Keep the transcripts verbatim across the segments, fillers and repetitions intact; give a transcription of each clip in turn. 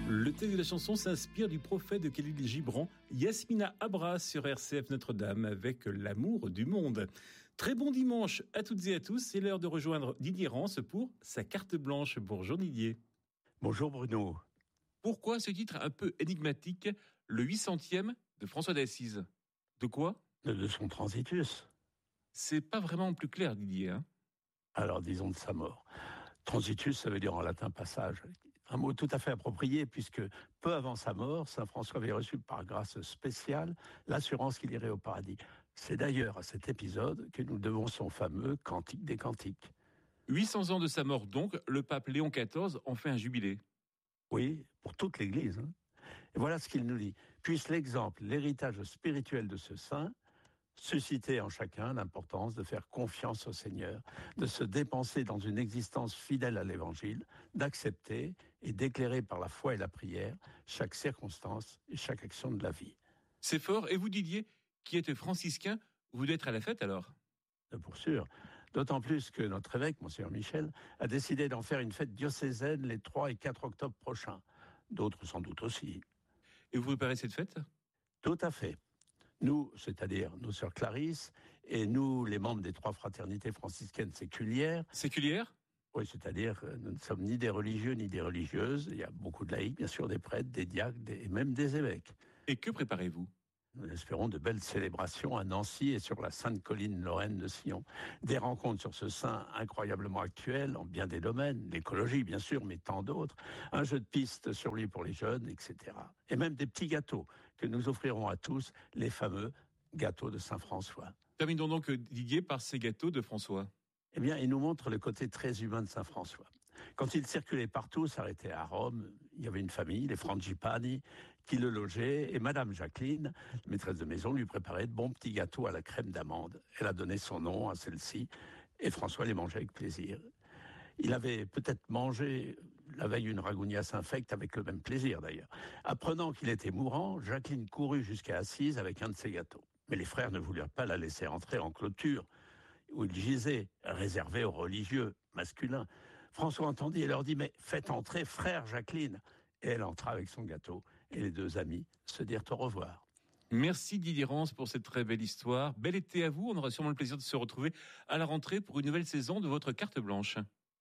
Le texte de la chanson s'inspire du prophète de Khalil Gibran, Yasmina Abra sur R C F Notre-Dame avec l'amour du monde. Très bon dimanche à toutes et à tous. C'est l'heure de rejoindre Didier Rance pour sa carte blanche. Bonjour Didier. Bonjour Bruno. Pourquoi ce titre un peu énigmatique, le huit centième de François d'Assise? De quoi? De son transitus. C'est pas vraiment plus clair Didier. Hein Alors disons de sa mort. Transitus, ça veut dire en latin passage. Un mot tout à fait approprié puisque peu avant sa mort, saint François avait reçu par grâce spéciale l'assurance qu'il irait au paradis. C'est d'ailleurs à cet épisode que nous devons son fameux Cantique des Cantiques. huit cents ans de sa mort donc, le pape Léon quatorze en fait un jubilé. Oui, pour toute l'Église. Hein. Et voilà ce qu'il nous dit. Puisse l'exemple, l'héritage spirituel de ce saint susciter en chacun l'importance de faire confiance au Seigneur, de se dépenser dans une existence fidèle à l'Évangile, d'accepter et d'éclairer par la foi et la prière chaque circonstance et chaque action de la vie. C'est fort. Et vous Didier, qui êtes franciscain, vous devez être à la fête alors? Pour sûr. D'autant plus que notre évêque, Monseigneur Michel, a décidé d'en faire une fête diocésaine les trois et quatre octobre prochains. D'autres sans doute aussi. Et vous préparez cette fête? Tout à fait. Nous, c'est-à-dire nos sœurs Clarisse, et nous, les membres des trois fraternités franciscaines séculières. Séculières? Oui, c'est-à-dire nous ne sommes ni des religieux ni des religieuses. Il y a beaucoup de laïcs, bien sûr, des prêtres, des diacres des, et même des évêques. Et que préparez-vous? Nous espérons de belles célébrations à Nancy et sur la sainte colline lorraine de Sion. Des rencontres sur ce saint incroyablement actuel en bien des domaines, l'écologie bien sûr, mais tant d'autres. Un jeu de piste sur lui pour les jeunes, et cetera. Et même des petits gâteaux que nous offrirons à tous, les fameux gâteaux de Saint-François. Terminons donc Didier par ces gâteaux de François. Eh bien, il nous montre le côté très humain de saint François. Quand il circulait partout, s'arrêtait à Rome, il y avait une famille, les Frangipani, qui le logeaient, et Madame Jacqueline, maîtresse de maison, lui préparait de bons petits gâteaux à la crème d'amande. Elle a donné son nom à celle-ci, et François les mangeait avec plaisir. Il avait peut-être mangé la veille une ragougnasse infecte avec le même plaisir d'ailleurs. Apprenant qu'il était mourant, Jacqueline courut jusqu'à Assise avec un de ses gâteaux. Mais les frères ne voulurent pas la laisser entrer en clôture, où il gisait, réservé aux religieux masculins. François entendit et leur dit « Mais faites entrer frère Jacqueline !» Et elle entra avec son gâteau, et les deux amis se dirent au revoir. Merci Didier Rance pour cette très belle histoire. Bel été à vous, on aura sûrement le plaisir de se retrouver à la rentrée pour une nouvelle saison de votre carte blanche.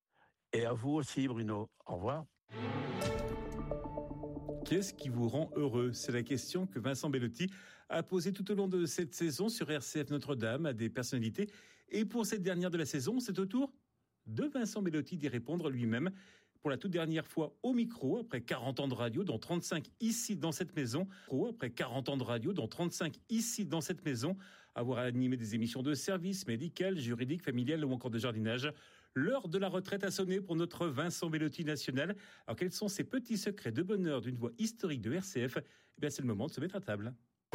Et à vous aussi Bruno, au revoir. Qu'est-ce qui vous rend heureux? C'est la question que Vincent Bellotti a posée tout au long de cette saison sur R C F Notre-Dame à des personnalités. Et pour cette dernière de la saison, c'est au tour de Vincent Bellotti d'y répondre lui-même. Pour la toute dernière fois au micro, après quarante ans de radio, dont trente-cinq ici dans cette maison. Après quarante ans de radio, dont trente-cinq ici dans cette maison. Avoir animé des émissions de services médicales, juridiques, familiales ou encore de jardinage. L'heure de la retraite a sonné pour notre Vincent Bellotti national. Alors quels sont ces petits secrets de bonheur d'une voix historique de R C F? Eh bien c'est le moment de se mettre à table.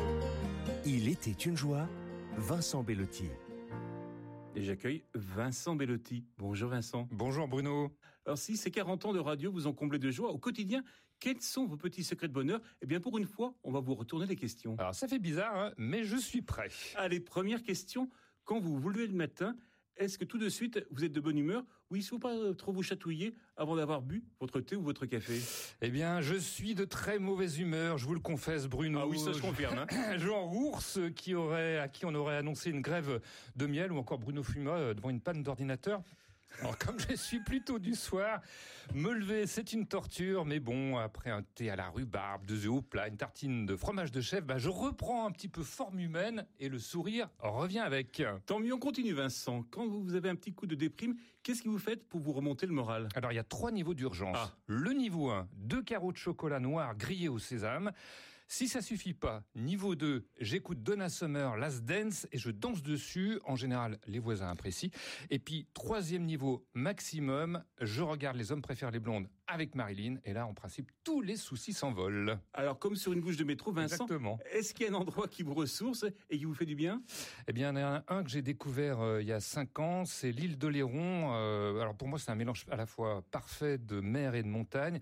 Il était une joie, Vincent Bellotti. Et j'accueille Vincent Bellotti. Bonjour Vincent. Bonjour Bruno. Alors si ces quarante ans de radio vous ont comblé de joie au quotidien, quels sont vos petits secrets de bonheur? Eh bien pour une fois, on va vous retourner les questions. Alors ça fait bizarre, hein, mais je suis prêt. Allez, première question. Quand vous vous levez le matin, est-ce que tout de suite vous êtes de bonne humeur? Oui, il ne faut pas trop vous chatouiller avant d'avoir bu votre thé ou votre café. Eh bien, je suis de très mauvaise humeur, je vous le confesse Bruno. Ah oui, ça je confirme. Hein. Genre Ours qui aurait, à qui on aurait annoncé une grève de miel, ou encore Bruno Fuma devant une panne d'ordinateur. Alors, comme je suis plutôt du soir, me lever, c'est une torture, mais bon, après un thé à la rhubarbe, deux œufs au plat, une tartine de fromage de chèvre, bah, je reprends un petit peu forme humaine et le sourire revient avec. Tant mieux, on continue Vincent. Quand vous avez un petit coup de déprime, qu'est-ce que vous faites pour vous remonter le moral? Alors, il y a trois niveaux d'urgence. Ah. Le niveau un, deux carreaux de chocolat noir grillés au sésame. Si ça suffit pas, niveau deux, j'écoute Donna Summer, Last Dance, et je danse dessus. En général, les voisins apprécient. Et puis, troisième niveau maximum, je regarde Les hommes préfèrent les blondes avec Marilyn. Et là, en principe, tous les soucis s'envolent. Alors, comme sur une bouche de métro, Vincent, exactement. Est-ce qu'il y a un endroit qui vous ressource et qui vous fait du bien? Eh bien, il y en a un que j'ai découvert euh, il y a cinq ans, c'est l'île d'Oléron. Euh, alors, pour moi, c'est un mélange à la fois parfait de mer et de montagne.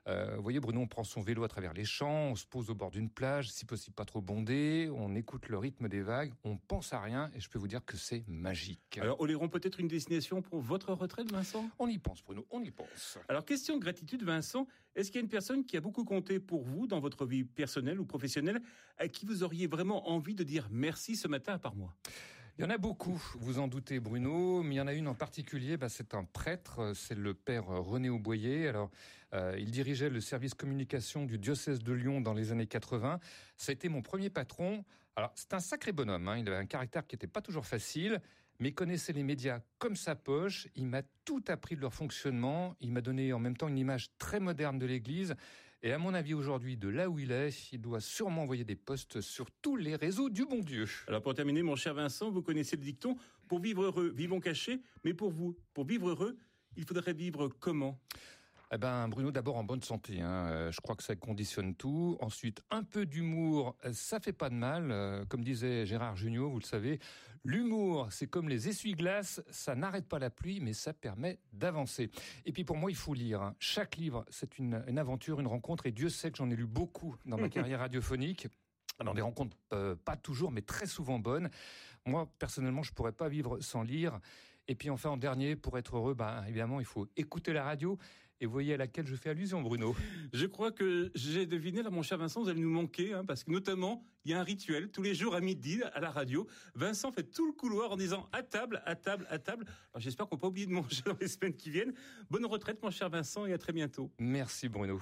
Euh, vous voyez, Bruno, on prend son vélo à travers les champs, on se pose au bord d'une plage, si possible pas trop bondée, on écoute le rythme des vagues, on pense à rien et je peux vous dire que c'est magique. Alors, Oléron, peut-être une destination pour votre retraite, Vincent ? On y pense, Bruno, on y pense. Alors, question de gratitude, Vincent. Est-ce qu'il y a une personne qui a beaucoup compté pour vous dans votre vie personnelle ou professionnelle, à qui vous auriez vraiment envie de dire merci ce matin à part moi ? Il y en a beaucoup, vous en doutez, Bruno, mais il y en a une en particulier, bah, c'est un prêtre, c'est le père René Auboyer. Alors, euh, il dirigeait le service communication du diocèse de Lyon dans les années quatre-vingts. Ça a été mon premier patron. Alors, c'est un sacré bonhomme, hein. Il avait un caractère qui n'était pas toujours facile, mais il connaissait les médias comme sa poche. Il m'a tout appris de leur fonctionnement. Il m'a donné en même temps une image très moderne de l'Église. Et à mon avis, aujourd'hui, de là où il est, il doit sûrement envoyer des posts sur tous les réseaux du bon Dieu. Alors pour terminer, mon cher Vincent, vous connaissez le dicton « Pour vivre heureux, vivons cachés ». Mais pour vous, pour vivre heureux, il faudrait vivre comment ? Eh ben, Bruno, d'abord en bonne santé. Hein. Euh, je crois que ça conditionne tout. Ensuite, un peu d'humour, ça fait pas de mal. Euh, comme disait Gérard Jugnot, vous le savez, l'humour, c'est comme les essuie-glaces, ça n'arrête pas la pluie, mais ça permet d'avancer. Et puis pour moi, il faut lire. Hein. Chaque livre, c'est une, une aventure, une rencontre, et Dieu sait que j'en ai lu beaucoup dans ma carrière radiophonique. Dans des rencontres euh, pas toujours, mais très souvent bonnes. Moi, personnellement, je pourrais pas vivre sans lire. Et puis enfin, en dernier, pour être heureux, ben, évidemment, il faut écouter la radio. Et vous voyez à laquelle je fais allusion, Bruno. Je crois que j'ai deviné, là, mon cher Vincent, vous allez nous manquer, hein, parce que notamment, il y a un rituel, tous les jours à midi, à la radio. Vincent fait tout le couloir en disant « à table, à table, à table ». Alors j'espère qu'on ne va pas oublier de manger dans les semaines qui viennent. Bonne retraite, mon cher Vincent, et à très bientôt. Merci, Bruno.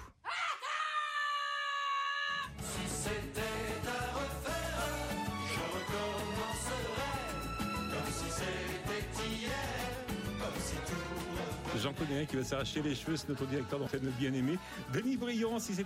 J'en connais un qui va s'arracher les cheveux, c'est notre directeur d'antenne bien-aimé, Denis Briand, si c'est